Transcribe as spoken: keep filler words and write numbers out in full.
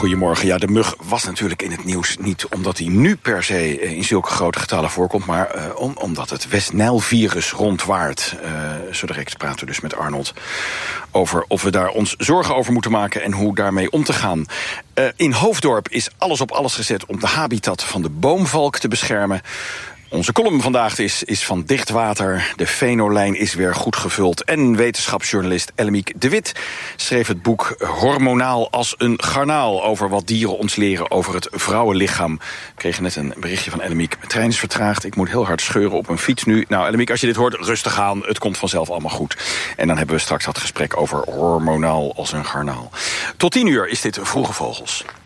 goedemorgen. Ja, de mug was natuurlijk in het nieuws niet omdat hij nu per se in zulke grote getallen voorkomt, maar uh, om, omdat het West-Nijl-virus rondwaart. Uh, zo direct praten we dus met Arnold over of we daar ons zorgen over moeten maken en hoe daarmee om te gaan. Uh, in Hoofddorp is alles op alles gezet om de habitat van de boomvalk te beschermen. Onze column vandaag is, is van Dichtwater. De Venolijn is weer goed gevuld. En wetenschapsjournalist Ellemiek de Wit schreef het boek Hormonaal als een garnaal, over wat dieren ons leren over het vrouwenlichaam. Ik kreeg net een berichtje van Ellemiek. Mijn trein is vertraagd. Ik moet heel hard scheuren op een fiets nu. Nou, Ellemiek, als je dit hoort, rustig aan. Het komt vanzelf allemaal goed. En dan hebben we straks dat gesprek over hormonaal als een garnaal. Tot tien uur is dit Vroege Vogels.